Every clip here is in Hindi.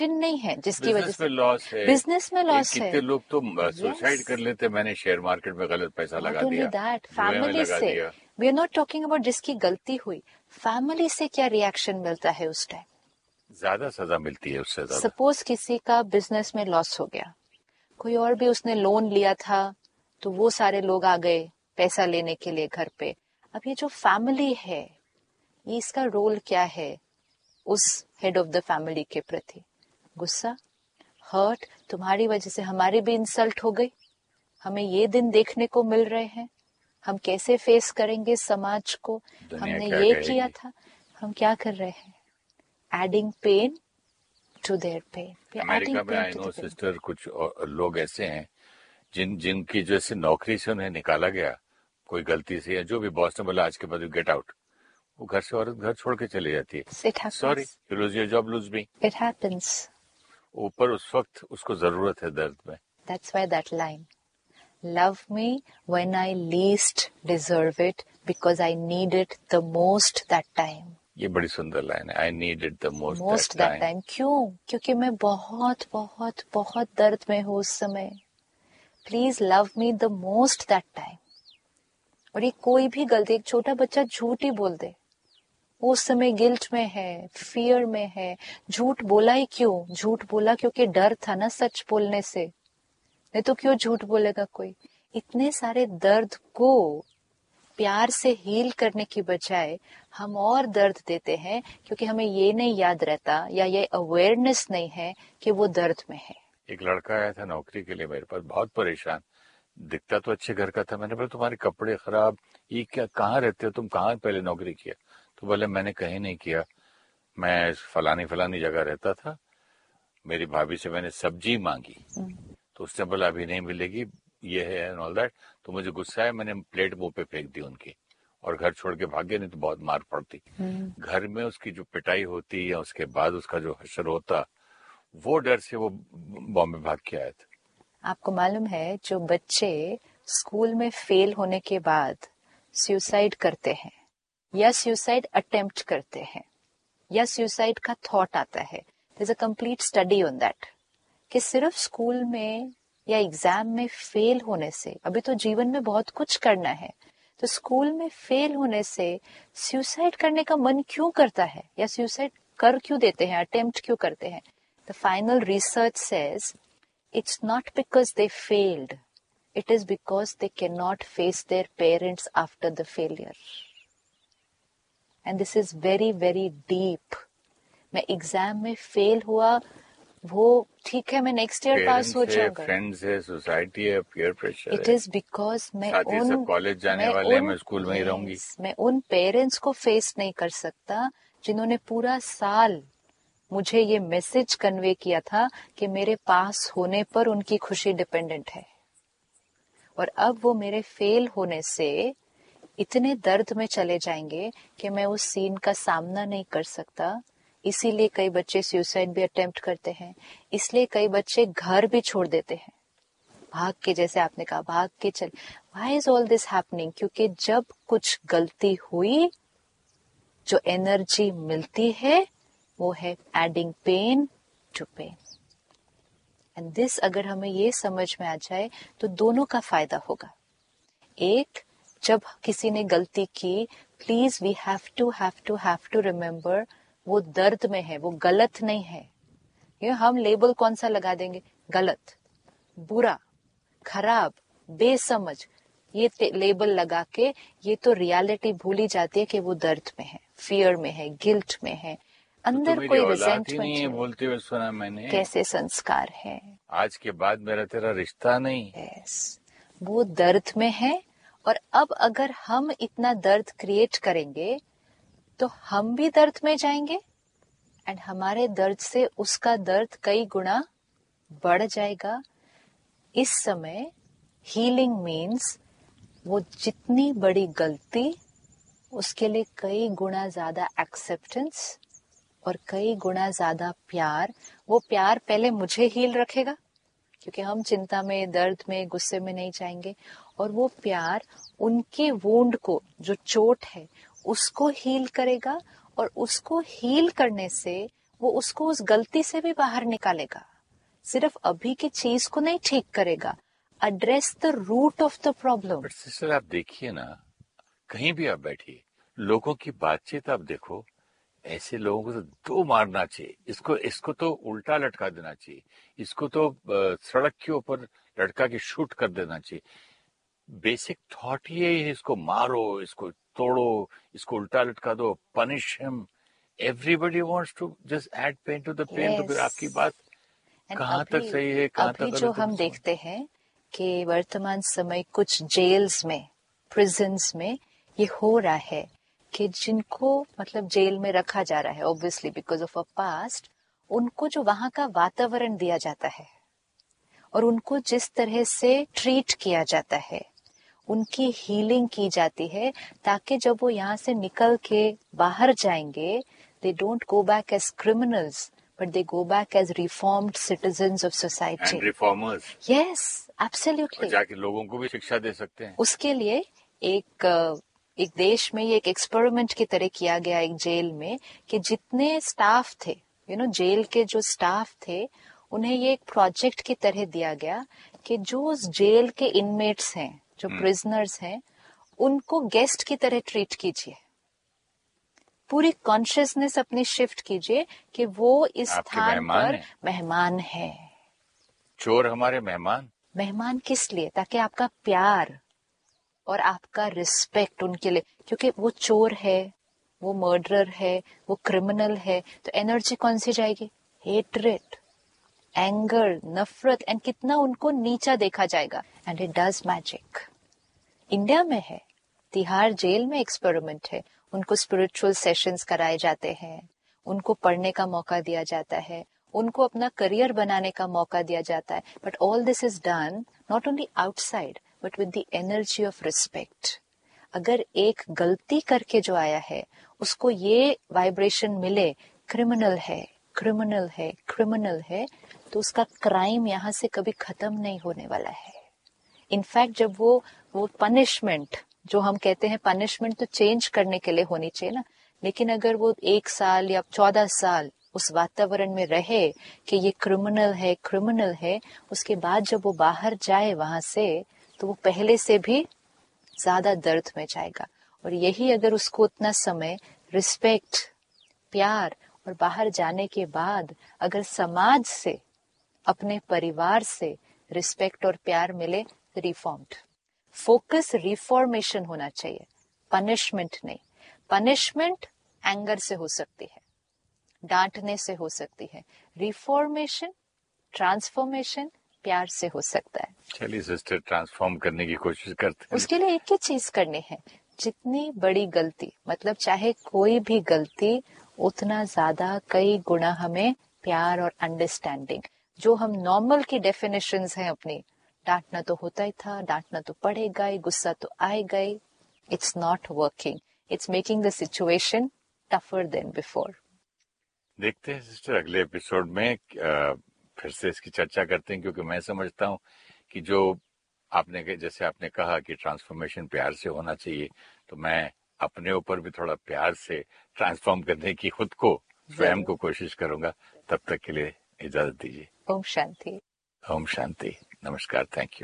नहीं है जिसकी वजह बिजनेस से में लॉस है। बिजनेस में लॉस है। कितने लोग तो सुसाइड कर लेते, मैंने शेयर मार्केट में गलत पैसा नॉट लगा ओनली दिया, दैट, जुए में फैमिली लगा से, दिया। We are not talking about जिसकी गलती हुई, फैमिली से क्या रिएक्शन मिलता है उस टाइम। ज्यादा सजा मिलती है उससे ज्यादा। सपोज किसी का बिजनेस में लॉस हो गया, कोई और भी उसने लोन लिया था, तो वो सारे लोग आ गए पैसा लेने के लिए घर पे। अब ये जो फैमिली है, ये इसका रोल क्या है उस हेड ऑफ द फैमिली के प्रति? गुस्सा, हर्ट, तुम्हारी वजह से हमारी भी इंसल्ट हो गई, हमें ये दिन देखने को मिल रहे हैं, हम कैसे फेस करेंगे समाज को, दुनिया हमने क्या ये किया कहेगी। था। हम क्या कर रहे हैं? Adding pain to their pen, we are adding America में pen I to know the pen. Sister, कुछ लोग ऐसे हैं जिनकी जैसे नौकरी से उन्हें निकाला गया कोई गलती से, या जो भी बॉस ने बोला आज के बाद गेट आउट, वो घर से औरत घर छोड़ के चली जाती है। It sorry, happens, you lose your job, loose me. It happens. ऊपर उस वक्त उसको जरूरत है दर्द में। That's why that line, love me when I least deserve it because I need it the most that time. ये बड़ी सुंदर लाइन है, I need it the most that most that time. Time, क्यों? क्योंकि मैं बहुत बहुत बहुत दर्द में हूँ उस समय। Please love me the most that time. और ये कोई भी गलती, एक छोटा बच्चा झूठ ही बोल दे, वो उस समय गिल्ट में है, फियर में है। झूठ बोला ही क्यों? झूठ बोला क्योंकि डर था ना सच बोलने से, नहीं तो क्यों झूठ बोलेगा कोई? इतने सारे दर्द को प्यार से हील करने की बजाय हम और दर्द देते हैं, क्योंकि हमें ये नहीं याद रहता या ये अवेयरनेस नहीं है कि वो दर्द में है। एक लड़का आया था नौकरी के लिए मेरे पास, बहुत परेशान, दिखता तो अच्छे घर का था। मैंने बोला तुम्हारे कपड़े खराब, ये क्या, कहाँ रहते हो तुम, कहाँ पहले नौकरी किया? तो बोले मैंने कहीं नहीं किया, मैं फलानी फलानी जगह रहता था, मेरी भाभी से मैंने सब्जी मांगी तो उसने बोला अभी नहीं मिलेगी, ये है एंड ऑल दैट। तो मुझे गुस्सा है, मैंने प्लेट मुंह पे फेंक दी उनकी और घर छोड़ के भाग गया, नहीं तो बहुत मार पड़ती। घर में उसकी जो पिटाई होती या उसके बाद उसका जो हश्र होता, वो डर से वो बॉम्बे भाग के आया था। आपको मालूम है, जो बच्चे स्कूल में फेल होने के बाद सुसाइड करते हैं या सुसाइड अटेम्प्ट करते हैं या सुसाइड का थॉट आता है, there is a complete study on that, कि सिर्फ स्कूल में या एग्जाम में फेल होने से, अभी तो जीवन में बहुत कुछ करना है, तो स्कूल में फेल होने से सुसाइड करने का मन क्यों करता है या सुसाइड कर क्यों देते हैं, अटेम्प्ट क्यों करते हैं? The final research says it's not because they failed, it is because they cannot face their parents after the failure. And this is very very deep. मैं एग्जाम में फेल हुआ, वो ठीक है, मैं नेक्स्ट ईयर पास हो पेरेंट्स है, जाऊंगा, फ्रेंड्स है, सोसाइटी है, पीयर प्रेशर इट है, इज बिकॉज साथ ही सब कॉलेज जाने वाले हैं, मैं स्कूल में ही रहूंगी। मैं उन पेरेंट्स को फेस नहीं कर सकता जिन्होंने पूरा साल मुझे ये मैसेज कन्वे किया था कि मेरे पास होने पर उनकी खुशी डिपेंडेंट है, और अब वो मेरे फेल होने से इतने दर्द में चले जाएंगे कि मैं उस सीन का सामना नहीं कर सकता। इसीलिए कई बच्चे सुसाइड भी अटेम्प्ट करते हैं, इसलिए कई बच्चे घर भी छोड़ देते हैं, भाग के, जैसे आपने कहा, भाग के चल। Why is all this happening? क्योंकि जब कुछ गलती हुई, जो एनर्जी मिलती है वो है adding pain to pen. And this, अगर हमें ये समझ में आ जाए तो दोनों का फायदा होगा। एक, जब किसी ने गलती की, please we have to remember वो दर्द में है, वो गलत नहीं है। ये हम लेबल कौन सा लगा देंगे? गलत, बुरा, खराब, बेसमझ, ये लेबल लगा के ये तो रियलिटी भूली जाती है कि वो दर्द में है, फियर में है, गिल्ट में है, तो अंदर मेरी कोई औलाद ही नहीं रिजेंटमेंट है है। बोलते हुए सुना मैंने। कैसे संस्कार है? आज के बाद मेरा तेरा रिश्ता नहीं। यस, वो दर्द में है। और अब अगर हम इतना दर्द क्रिएट करेंगे तो हम भी दर्द में जाएंगे, एंड हमारे दर्द से उसका दर्द कई गुना बढ़ जाएगा। इस समय हीलिंग मीन्स वो जितनी बड़ी गलती, उसके लिए कई गुना ज्यादा एक्सेप्टेंस और कई गुना ज्यादा प्यार। वो प्यार पहले मुझे हील रखेगा, क्योंकि हम चिंता में, दर्द में, गुस्से में नहीं जाएंगे, और वो प्यार उनके वुंड को, जो चोट है, उसको हील करेगा, और उसको हील करने से वो उसको उस गलती से भी बाहर निकालेगा, सिर्फ अभी की चीज को नहीं ठीक करेगा, address the root of the problem. But sister आप देखिए ना, कहीं भी आप बैठिए, लोगों की बातचीत आप देखो, ऐसे लोगों को तो दो मारना चाहिए, इसको इसको तो उल्टा लटका देना चाहिए, इसको तो सड़क के ऊपर लटका के शूट कर देना चाहिए। बेसिक थॉट ये है, इसको मारो, इसको तोड़ो, इसको उल्टा लटका दो, punish him. Everybody wants to just add pain to the pen. तो फिर आपकी बात कहाँ तक सही है, कहाँ तक अभी गलत जो है, हम देखते हैं कि वर्तमान समय कुछ जेल्स में, प्रिजन्स में ये हो रहा है कि जिनको मतलब जेल में रखा जा रहा है obviously because of a past, उनको जो वहां का वातावरण दिया जाता है और उनको जिस तरह से ट्रीट किया जाता है, उनकी हीलिंग की जाती है, ताकि जब वो यहाँ से निकल के बाहर जाएंगे, they don't go back as criminals but they go back as reformed citizens of society. And reformers. Yes, absolutely. और जाके लोगों को भी शिक्षा दे सकते हैं। उसके लिए एक देश में ये एक एक्सपेरिमेंट की तरह किया गया एक जेल में कि जितने स्टाफ थे, जेल के जो स्टाफ थे, उन्हें ये एक प्रोजेक्ट की तरह दिया गया कि जो उस जेल के इनमेट्स हैं, जो प्रिजनर्स हैं, उनको गेस्ट की तरह ट्रीट कीजिए। पूरी कॉन्शियसनेस अपनी शिफ्ट कीजिए कि वो इस स्थान पर मेहमान है। चोर हमारे मेहमान किस लिए? ताकि आपका प्यार और आपका रिस्पेक्ट उनके लिए, क्योंकि वो चोर है, वो मर्डरर है, वो क्रिमिनल है, तो एनर्जी कौन सी जाएगी? हेट्रेड, एंगर, नफरत, एंड कितना उनको नीचा देखा जाएगा। And it does magic. India में है, तिहाड़ जेल में एक्सपेरिमेंट है, उनको स्पिरिचुअल सेशंस कराए जाते हैं, उनको पढ़ने का मौका दिया जाता है, उनको अपना करियर बनाने का मौका दिया जाता है, but all this is done not only outside but with the energy of respect. अगर एक गलती करके जो आया है उसको ये वाइब्रेशन मिले, क्रिमिनल है, क्रिमिनल है, क्रिमिनल है, तो उसका क्राइम यहाँ से कभी खत्म नहीं होने वाला है। इनफैक्ट जब वो पनिशमेंट, जो हम कहते हैं पनिशमेंट तो चेंज करने के लिए होनी चाहिए ना, लेकिन अगर वो 1 साल या 14 साल उस वातावरण में रहे कि ये क्रिमिनल है, उसके बाद जब वो बाहर जाए वहां से, तो वो पहले से भी ज्यादा दर्द में जाएगा। और यही अगर उसको उतना समय रिस्पेक्ट, प्यार, और बाहर जाने के बाद अगर समाज से, अपने परिवार से रिस्पेक्ट और प्यार मिले, रिफॉर्म्ड। फोकस रिफॉर्मेशन होना चाहिए, पनिशमेंट नहीं। पनिशमेंट एंगर से हो सकती है, डांटने से हो सकती है। रिफॉर्मेशन, ट्रांसफॉर्मेशन प्यार से हो सकता है। चलिए सिस्टर, ट्रांसफॉर्म करने की कोशिश करते हैं। उसके लिए एक ही चीज करनी है, जितनी बड़ी गलती, मतलब चाहे कोई भी गलती, उतना ज्यादा कई गुना हमें प्यार और अंडरस्टैंडिंग, जो हम नॉर्मल की डेफिनेशंस हैं अपनी, डांटना तो होता ही था, डांटना तो पड़ेगा ही, गुस्सा तो आएगा ही, it's not working, it's making the situation tougher than before. देखते हैं सिस्टर, अगले एपिसोड में फिर से इसकी चर्चा करते हैं, क्योंकि मैं समझता हूँ कि जो जैसे आपने कहा कि ट्रांसफॉर्मेशन प्यार से होना चाहिए, तो मैं अपने ऊपर भी थोड़ा प्यार से ट्रांसफॉर्म करने की खुद को, स्वयं को कोशिश करूंगा। तब तक के लिए इजाजत दीजिए। ओम शांति। ओम शांति। नमस्कार। Thank you.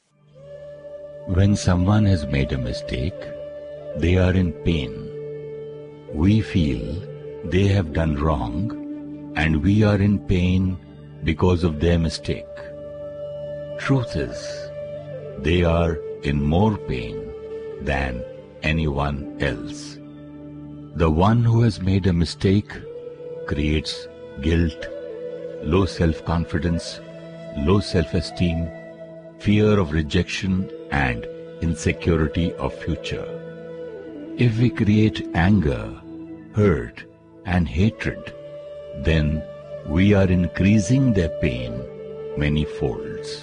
When someone has made a mistake, they are in pain. We feel they have done wrong and we are in pain because of their mistake. Truth is, they are in more pain than anyone else. The one who has made a mistake creates guilt, low self-confidence, low self-esteem, fear of rejection and insecurity of future. If we create anger, hurt and hatred, then we are increasing their pain many folds.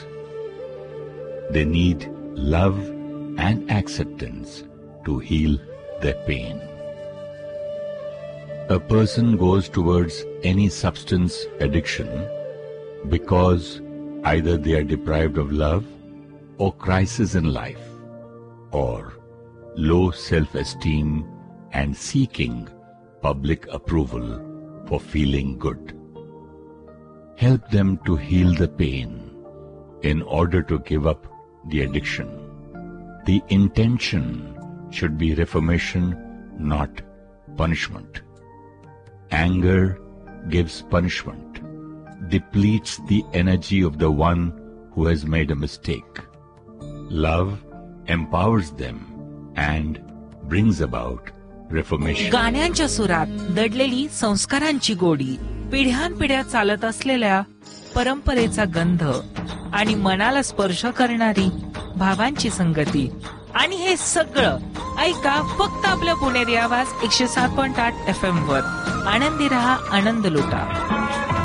They need love and acceptance to heal their pain. A person goes towards any substance addiction because either they are deprived of love or crisis in life, or low self-esteem and seeking public approval for feeling good. Help them to heal the pain in order to give up the addiction. The intention should be reformation, not punishment. Anger gives punishment, depletes the energy of the one who has made a mistake. Love empowers them and brings about reformation. गाण्यांच्या सुरात दडलेली संस्कारांची गोडी, पिढ्यानपिढ्या चालत असलेल्या परंपरेचा गंध आणि मनाला स्पर्श करणारी भावांची संगती, आणि हे सगळं ऐका फक्त आपल्या पुणेरी आवाज 107.8 FM वर. आनंदी रहा, आनंद लुटा.